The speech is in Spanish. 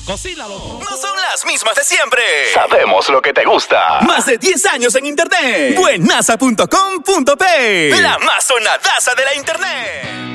Cocínalo. No son las mismas de siempre. Sabemos lo que te gusta. Más de 10 años en internet. Buenaza.com.p. La más sonadaza de la internet.